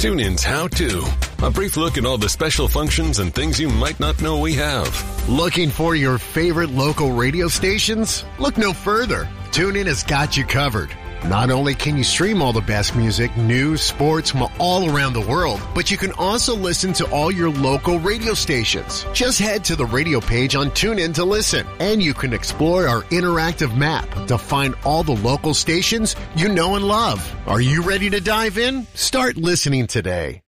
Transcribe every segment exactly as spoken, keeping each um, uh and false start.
TuneIn's How To. A brief look at all the special functions and things you might not know we have. Looking for your favorite local radio stations? Look no further. TuneIn has got you covered. Not only can you stream all the best music, news, sports from all around the world, but you can also listen to all your local radio stations. Just head to the radio page on TuneIn to listen, and you can explore our interactive map to find all the local stations you know and love. Are you ready to dive in? Start listening today.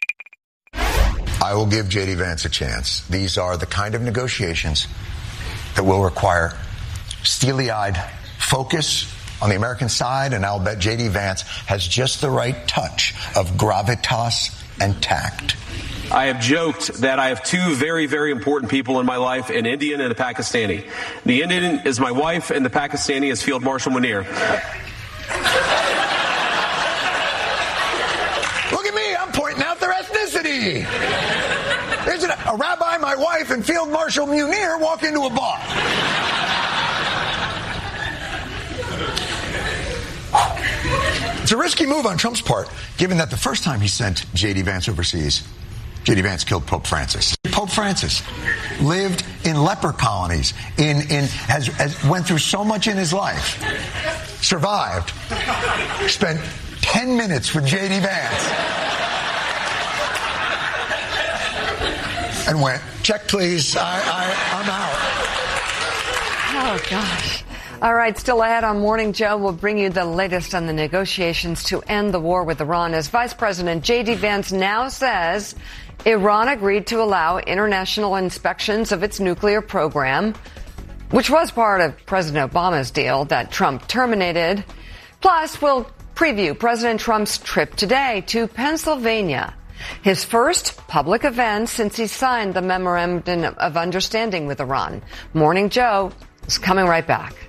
I will give J D Vance a chance. These are the kind of negotiations that will require steely-eyed focus on the American side, and I'll bet J D Vance has just the right touch of gravitas and tact. I have joked that I have two very, very important people in my life, an Indian and a Pakistani. The Indian is my wife, and the Pakistani is Field Marshal Munir. Look at me, I'm pointing out their ethnicity. There's a, a rabbi, my wife, and Field Marshal Munir walk into a bar. It's a risky move on Trump's part, given that the first time he sent J D Vance overseas, J D Vance killed Pope Francis. Pope Francis lived in leper colonies, in, in has, has went through so much in his life, survived, spent ten minutes with J D Vance, and went, check please, I, I, I'm out. Oh, gosh. All right, still ahead on Morning Joe, we'll bring you the latest on the negotiations to end the war with Iran, as Vice President J D Vance now says Iran agreed to allow international inspections of its nuclear program, which was part of President Obama's deal that Trump terminated. Plus, we'll preview President Trump's trip today to Pennsylvania, his first public event since he signed the Memorandum of Understanding with Iran. Morning Joe is coming right back.